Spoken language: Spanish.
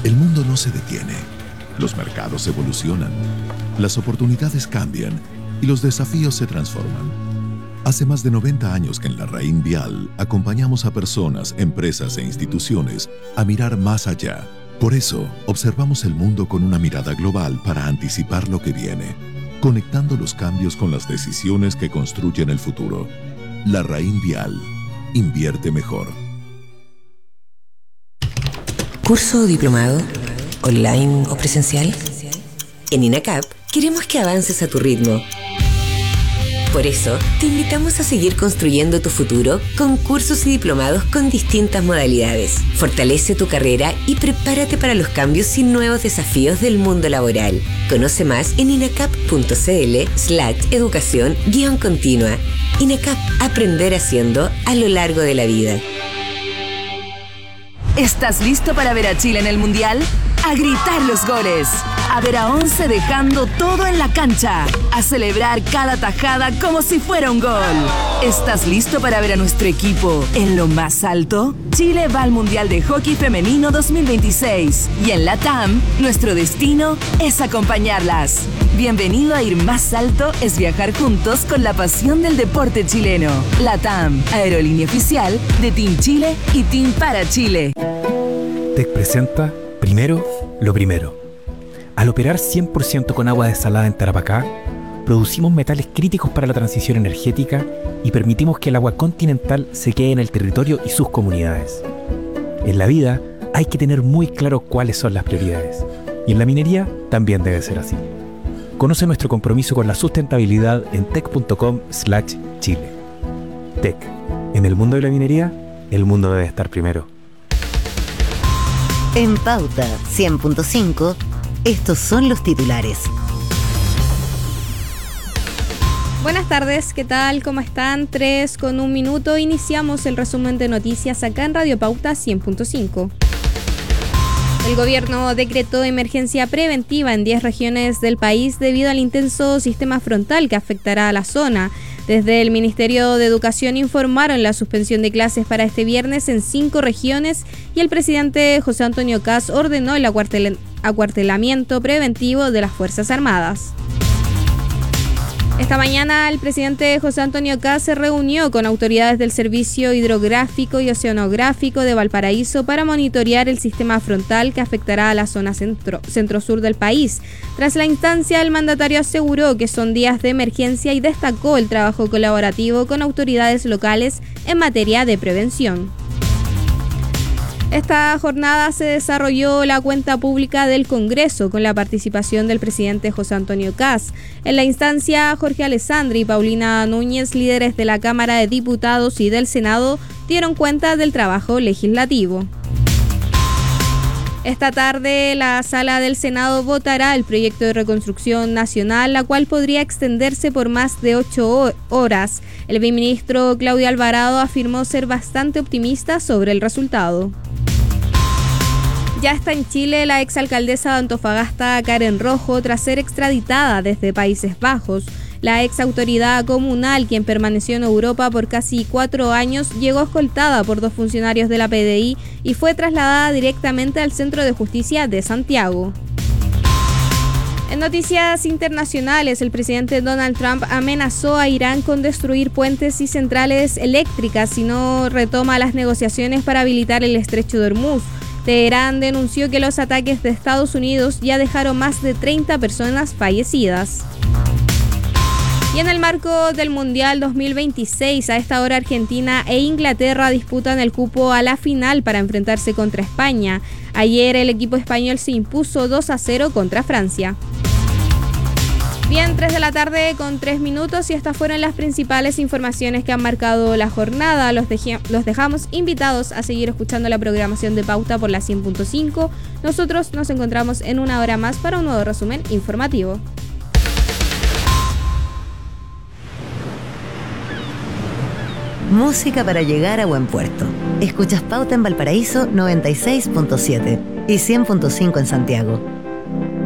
El mundo no se detiene. Los mercados evolucionan. Las oportunidades cambian y los desafíos se transforman. Hace más de 90 años que en la Raín Vial acompañamos a personas, empresas e instituciones a mirar más allá. Por eso, observamos el mundo con una mirada global para anticipar lo que viene, conectando los cambios con las decisiones que construyen el futuro. La Raín Vial. Invierte mejor. ¿Curso o diplomado? ¿Online o presencial? En INACAP queremos que avances a tu ritmo. Por eso, te invitamos a seguir construyendo tu futuro con cursos y diplomados con distintas modalidades. Fortalece tu carrera y prepárate para los cambios y nuevos desafíos del mundo laboral. Conoce más en inacap.cl/educación-continua. INACAP, aprender haciendo a lo largo de la vida. ¿Estás listo para ver a Chile en el Mundial? A gritar los goles, a ver a 11 dejando todo en la cancha, a celebrar cada tajada como si fuera un gol. ¿Estás listo para ver a nuestro equipo en lo más alto? Chile va al Mundial de Hockey Femenino 2026 y en LATAM, nuestro destino es acompañarlas. Bienvenido a Ir Más Alto es viajar juntos con la pasión del deporte chileno. LATAM, aerolínea oficial de Team Chile y Team para Chile. TEC presenta Primero, lo primero. Al operar 100% con agua desalada en Tarapacá, producimos metales críticos para la transición energética y permitimos que el agua continental se quede en el territorio y sus comunidades. En la vida hay que tener muy claro cuáles son las prioridades, y en la minería también debe ser así. Conoce nuestro compromiso con la sustentabilidad en tec.com/Chile. TEC. En el mundo de la minería, el mundo debe estar primero. En Pauta 100.5, estos son los titulares. Buenas tardes, ¿qué tal? ¿Cómo están? 3:01. Iniciamos el resumen de noticias acá en Radio Pauta 100.5. El gobierno decretó emergencia preventiva en 10 regiones del país debido al intenso sistema frontal que afectará a la zona. Desde el Ministerio de Educación informaron la suspensión de clases para este viernes en 5 regiones y el presidente José Antonio Kast ordenó el acuartelamiento preventivo de las Fuerzas Armadas. Esta mañana el presidente José Antonio Kast se reunió con autoridades del Servicio Hidrográfico y Oceanográfico de Valparaíso para monitorear el sistema frontal que afectará a la zona centro-sur del país. Tras la instancia, el mandatario aseguró que son días de emergencia y destacó el trabajo colaborativo con autoridades locales en materia de prevención. Esta jornada se desarrolló la cuenta pública del Congreso con la participación del presidente José Antonio Kast. En la instancia, Jorge Alessandri y Paulina Núñez, líderes de la Cámara de Diputados y del Senado, dieron cuenta del trabajo legislativo. Esta tarde, la Sala del Senado votará el proyecto de reconstrucción nacional, la cual podría extenderse por más de 8 horas. El viceministro Claudio Alvarado afirmó ser bastante optimista sobre el resultado. Ya está en Chile la exalcaldesa de Antofagasta, Karen Rojo, tras ser extraditada desde Países Bajos. La exautoridad comunal, quien permaneció en Europa por casi 4 años, llegó escoltada por 2 funcionarios de la PDI y fue trasladada directamente al Centro de Justicia de Santiago. En noticias internacionales, el presidente Donald Trump amenazó a Irán con destruir puentes y centrales eléctricas si no retoma las negociaciones para habilitar el estrecho de Hormuz. Teherán denunció que los ataques de Estados Unidos ya dejaron más de 30 personas fallecidas. Y en el marco del Mundial 2026, a esta hora Argentina e Inglaterra disputan el cupo a la final para enfrentarse contra España. Ayer el equipo español se impuso 2-0 contra Francia. Bien, 3:03 y estas fueron las principales informaciones que han marcado la jornada. Los dejamos invitados a seguir escuchando la programación de Pauta por la 100.5. Nosotros nos encontramos en una hora más para un nuevo resumen informativo. Música para llegar a buen puerto. Escuchas Pauta en Valparaíso 96.7 y 100.5 en Santiago.